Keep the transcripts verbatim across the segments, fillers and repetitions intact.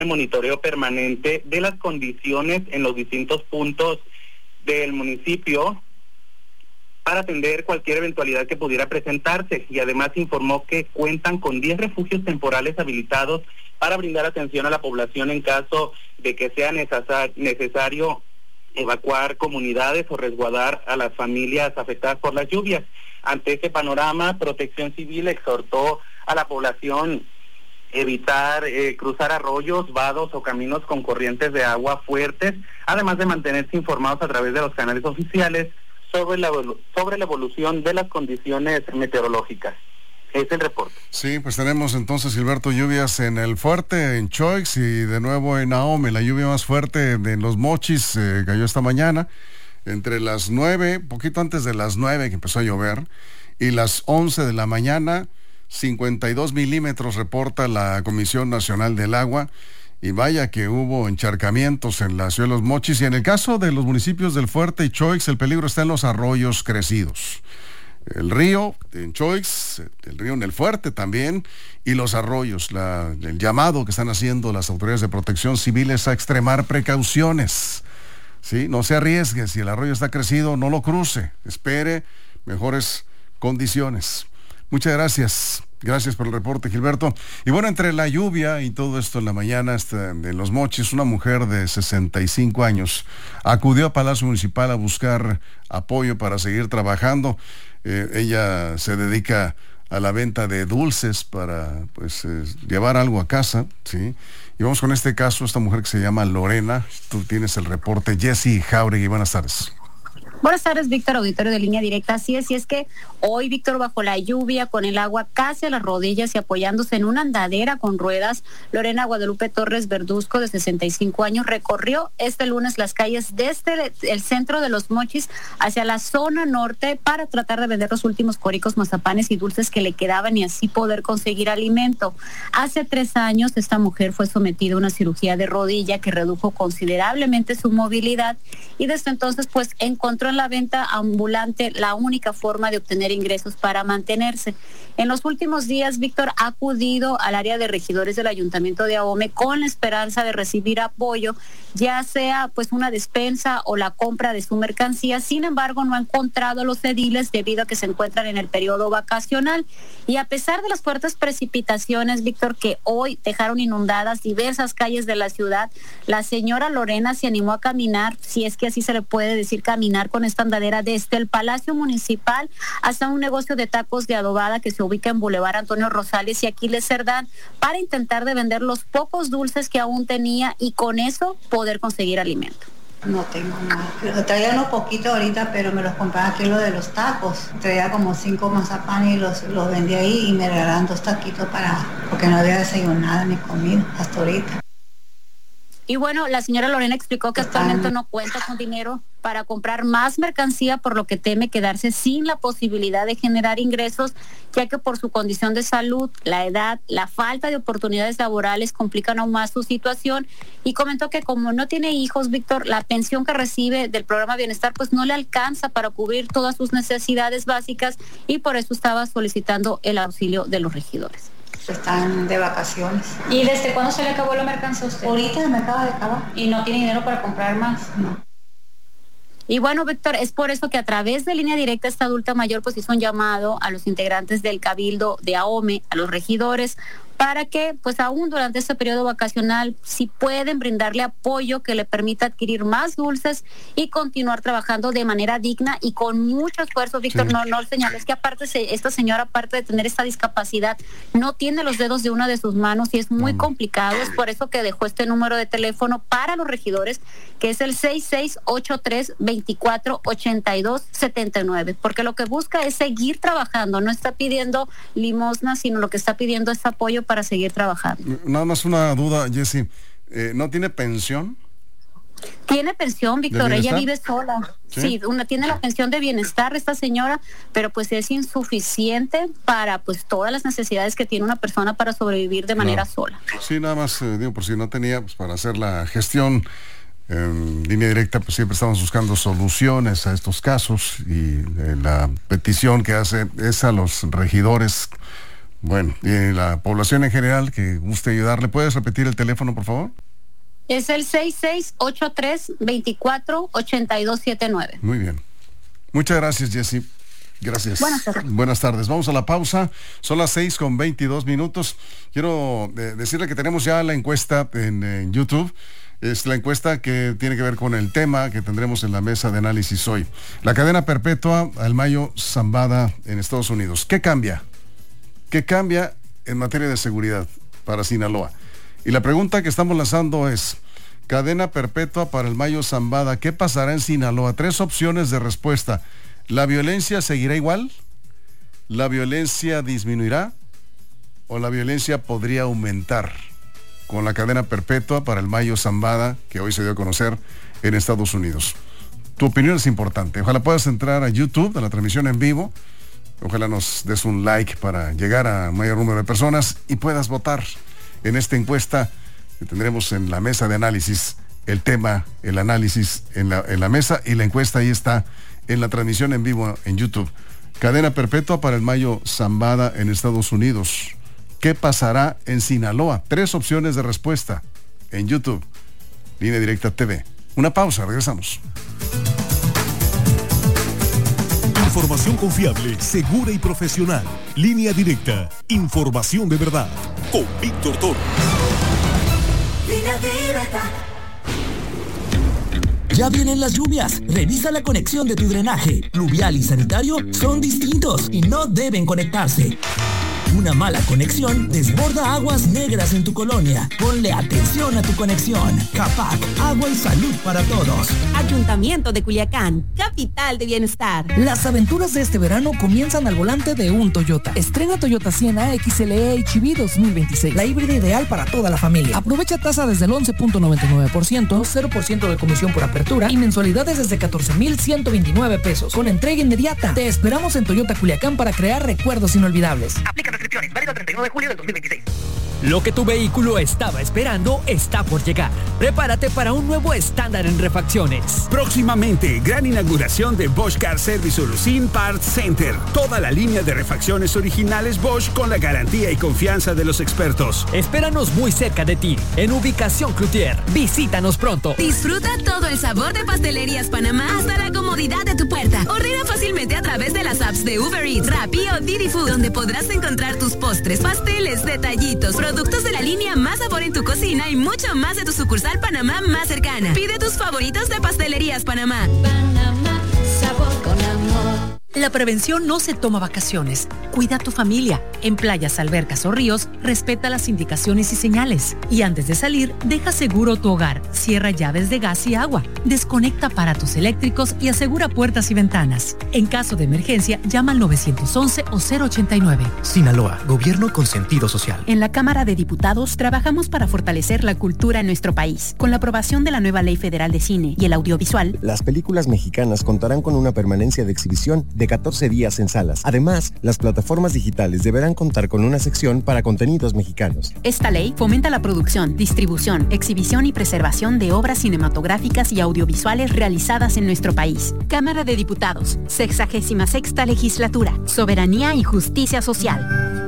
monitoreo permanente de las condiciones en los distintos puntos del municipio para atender cualquier eventualidad que pudiera presentarse, y además informó que cuentan con diez refugios temporales habilitados para brindar atención a la población en caso de que sea necesario evacuar comunidades o resguardar a las familias afectadas por las lluvias. Ante este panorama, Protección Civil exhortó a la población evitar eh, cruzar arroyos, vados o caminos con corrientes de agua fuertes, además de mantenerse informados a través de los canales oficiales sobre la, sobre la evolución de las condiciones meteorológicas. Es el reporte. Sí, pues tenemos entonces, Gilberto, lluvias en el Fuerte, en Choix y de nuevo en Ahome. La lluvia más fuerte en Los Mochis eh, cayó esta mañana, entre las nueve, poquito antes de las nueve que empezó a llover, y las once de la mañana, cincuenta y dos milímetros reporta la Comisión Nacional del Agua. Y vaya que hubo encharcamientos en la ciudad de Los Mochis. Y en el caso de los municipios del Fuerte y Choix, el peligro está en los arroyos crecidos. El río en Choix, el río en el Fuerte también, y los arroyos. La, el llamado que están haciendo las autoridades de Protección Civil es a extremar precauciones. ¿Sí? No se arriesgue, si el arroyo está crecido, no lo cruce. Espere mejores condiciones. Muchas gracias. Gracias por el reporte, Gilberto. Y bueno, entre la lluvia y todo esto en la mañana este, de Los Mochis, una mujer de sesenta y cinco años acudió a Palacio Municipal a buscar apoyo para seguir trabajando. Eh, ella se dedica a la venta de dulces para pues eh, llevar algo a casa, ¿sí? Y vamos con este caso, esta mujer que se llama Lorena. Tú tienes el reporte. Jessy Jauregui, buenas tardes. Buenas tardes, Víctor, auditorio de Línea Directa. Así es, y es que hoy, Víctor, bajo la lluvia, con el agua casi a las rodillas y apoyándose en una andadera con ruedas, Lorena Guadalupe Torres Verduzco, de sesenta y cinco años, recorrió este lunes las calles desde el centro de Los Mochis hacia la zona norte para tratar de vender los últimos córicos, mazapanes y dulces que le quedaban y así poder conseguir alimento. Hace tres años, esta mujer fue sometida a una cirugía de rodilla que redujo considerablemente su movilidad y desde entonces, pues, encontró en la venta ambulante la única forma de obtener ingresos para mantenerse. En los últimos días, Víctor ha acudido al área de regidores del Ayuntamiento de Ahome con la esperanza de recibir apoyo, ya sea pues una despensa o la compra de su mercancía. Sin embargo, no ha encontrado a los ediles debido a que se encuentran en el periodo vacacional. Y a pesar de las fuertes precipitaciones, Víctor, que hoy dejaron inundadas diversas calles de la ciudad, la señora Lorena se animó a caminar, si es que así se le puede decir, caminar con esta andadera desde el Palacio Municipal hasta un negocio de tacos de adobada que se ubica en Boulevard Antonio Rosales y Aquiles Cerdán, para intentar de vender los pocos dulces que aún tenía y con eso poder conseguir alimento. No tengo nada. Traía unos poquitos ahorita, pero me los compraba aquí lo de los tacos. Traía como cinco mazapanes y los, los vendí ahí y me regalaron dos taquitos para, porque no había desayunado ni comido hasta ahorita. Y bueno, la señora Lorena explicó que actualmente no cuenta con dinero para comprar más mercancía, por lo que teme quedarse sin la posibilidad de generar ingresos, ya que por su condición de salud, la edad, la falta de oportunidades laborales complican aún más su situación. Y comentó que como no tiene hijos, Víctor, la pensión que recibe del programa Bienestar pues no le alcanza para cubrir todas sus necesidades básicas y por eso estaba solicitando el auxilio de los regidores. Están de vacaciones. ¿Y desde cuándo se le acabó la mercancía a usted? Ahorita me acaba de acabar. ¿Y no tiene dinero para comprar más? No. Y bueno, Víctor, es por eso que a través de Línea Directa esta adulta mayor pues hizo un llamado a los integrantes del Cabildo de Ahome, a los regidores, para que pues aún durante este periodo vacacional si pueden brindarle apoyo que le permita adquirir más dulces y continuar trabajando de manera digna y con mucho esfuerzo. Víctor, sí. no, no señales que aparte se, esta señora, aparte de tener esta discapacidad, no tiene los dedos de una de sus manos y es muy mm. complicado. Es por eso que dejó este número de teléfono para los regidores, que es el seis seis ocho tres, veinticuatro ochenta y dos setenta y nueve, porque lo que busca es seguir trabajando, no está pidiendo limosna, sino lo que está pidiendo es apoyo para seguir trabajando. Nada más una duda, Jessy, eh, ¿no tiene pensión? Tiene pensión, Víctor, ella vive sola. Sí, sí una, tiene la pensión de bienestar esta señora, pero pues es insuficiente para pues todas las necesidades que tiene una persona para sobrevivir de manera no. sola. Sí, nada más, eh, digo, por si no tenía, pues para hacer la gestión en Línea Directa, pues siempre estamos buscando soluciones a estos casos y eh, la petición que hace es a los regidores Bueno, y la población en general que guste ayudarle, ¿puedes repetir el teléfono, por favor? Es el seis seis ocho tres, dos cuatro, ocho dos siete nueve. Muy bien. Muchas gracias, Jessy. Gracias. Buenas tardes. Buenas tardes. Vamos a la pausa. Son las seis con veintidós minutos. Quiero eh, decirle que tenemos ya la encuesta en, en YouTube. Es la encuesta que tiene que ver con el tema que tendremos en la mesa de análisis hoy. La cadena perpetua al Mayo Zambada en Estados Unidos. ¿Qué cambia? ¿Qué cambia en materia de seguridad para Sinaloa? Y la pregunta que estamos lanzando es: cadena perpetua para el Mayo Zambada, ¿qué pasará en Sinaloa? Tres opciones de respuesta. ¿La violencia seguirá igual? ¿La violencia disminuirá? ¿O la violencia podría aumentar con la cadena perpetua para el Mayo Zambada que hoy se dio a conocer en Estados Unidos? Tu opinión es importante. Ojalá puedas entrar a YouTube, a la transmisión en vivo. Ojalá nos des un like para llegar a mayor número de personas y puedas votar en esta encuesta que tendremos en la mesa de análisis. El tema, el análisis en la, en la mesa, y la encuesta ahí está en la transmisión en vivo en YouTube. Cadena perpetua para el Mayo Zambada en Estados Unidos. ¿Qué pasará en Sinaloa? Tres opciones de respuesta en YouTube. Línea Directa T V. Una pausa, regresamos. Información confiable, segura y profesional. Línea Directa. Información de verdad. Con Víctor Toro. Línea Directa. Ya vienen las lluvias. Revisa la conexión de tu drenaje. Pluvial y sanitario son distintos y no deben conectarse. Una mala conexión desborda aguas negras en tu colonia. Ponle atención a tu conexión. CAPAC, agua y salud para todos. Ayuntamiento de Culiacán, capital de bienestar. Las aventuras de este verano comienzan al volante de un Toyota. Estrena Toyota Sienna X L E H V dos mil veintiséis, la híbrida ideal para toda la familia. Aprovecha tasa desde el once punto noventa y nueve por ciento, cero por ciento de comisión por apertura y mensualidades desde catorce mil ciento veintinueve pesos, con entrega inmediata. Te esperamos en Toyota Culiacán para crear recuerdos inolvidables. Aplica restricciones, válido el treinta y uno de julio del dos mil veintiséis. Lo que tu vehículo estaba esperando está por llegar. Prepárate para un nuevo estándar en refacciones. Próximamente, gran inauguración de Bosch Car Service Ulucín Parts Center. Toda la línea de refacciones originales Bosch con la garantía y confianza de los expertos. Espéranos muy cerca de ti, en Ubicación Cloutier. Visítanos pronto. Disfruta todo el sabor de Pastelerías Panamá hasta la comodidad de tu puerta. Ordena fácilmente a través de las apps de Uber Eats, Rappi o Didi Food, donde podrás encontrar tus postres, pasteles, detallitos, productos de la línea Más Sabor en tu cocina y mucho más de tu sucursal Panamá más cercana. Pide tus favoritos de Pastelerías Panamá. Panamá, sabor con amor. La prevención no se toma vacaciones. Cuida a tu familia. En playas, albercas o ríos, respeta las indicaciones y señales. Y antes de salir, deja seguro tu hogar. Cierra llaves de gas y agua. Desconecta aparatos eléctricos y asegura puertas y ventanas. En caso de emergencia, llama al nueve once o cero ochenta y nueve. Sinaloa, gobierno con sentido social. En la Cámara de Diputados trabajamos para fortalecer la cultura en nuestro país. Con la aprobación de la nueva Ley Federal de Cine y el Audiovisual, las películas mexicanas contarán con una permanencia de exhibición de catorce días en salas. Además, las plataformas digitales deberán contar con una sección para contenidos mexicanos. Esta ley fomenta la producción, distribución, exhibición y preservación de obras cinematográficas y audiovisuales realizadas en nuestro país. Cámara de Diputados, sexagésima sexta legislatura, soberanía y justicia social.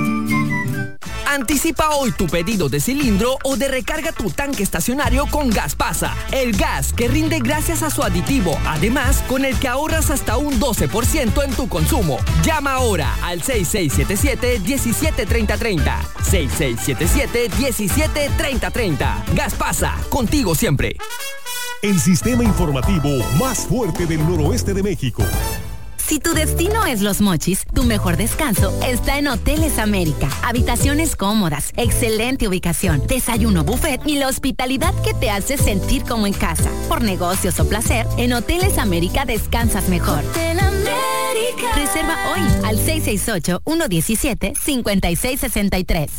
Anticipa hoy tu pedido de cilindro o de recarga tu tanque estacionario con Gaspasa, el gas que rinde gracias a su aditivo, además con el que ahorras hasta un doce por ciento en tu consumo. Llama ahora al seis seis siete siete, uno siete tres cero tres cero, seis seis siete siete, uno siete tres cero tres cero. Gaspasa, contigo siempre. El sistema informativo más fuerte del noroeste de México. Si tu destino es Los Mochis, tu mejor descanso está en Hoteles América. Habitaciones cómodas, excelente ubicación, desayuno buffet y la hospitalidad que te hace sentir como en casa. Por negocios o placer, en Hoteles América descansas mejor. Hotel América. Reserva hoy al seis seis ocho, uno uno siete, cinco seis seis tres.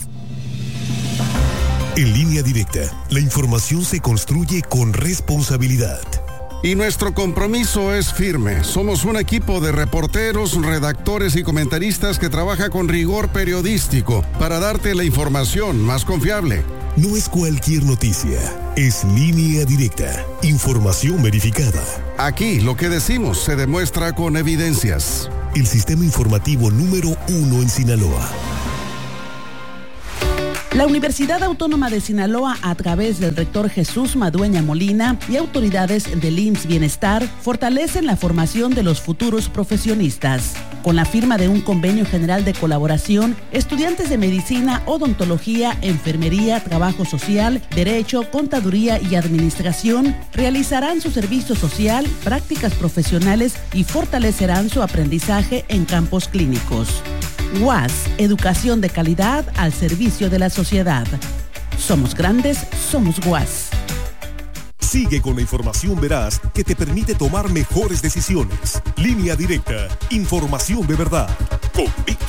En Línea Directa, la información se construye con responsabilidad. Y nuestro compromiso es firme. Somos un equipo de reporteros, redactores y comentaristas que trabaja con rigor periodístico para darte la información más confiable. No es cualquier noticia, es Línea Directa, información verificada. Aquí lo que decimos se demuestra con evidencias. El sistema informativo número uno en Sinaloa. La Universidad Autónoma de Sinaloa, a través del rector Jesús Madueña Molina y autoridades del I M S S Bienestar, fortalecen la formación de los futuros profesionistas. Con la firma de un convenio general de colaboración, estudiantes de medicina, odontología, enfermería, trabajo social, derecho, contaduría y administración realizarán su servicio social, prácticas profesionales y fortalecerán su aprendizaje en campos clínicos. U A S, educación de calidad al servicio de la sociedad. Somos grandes, somos U A S. Sigue con la información veraz que te permite tomar mejores decisiones. Línea Directa, información de verdad, con Víctor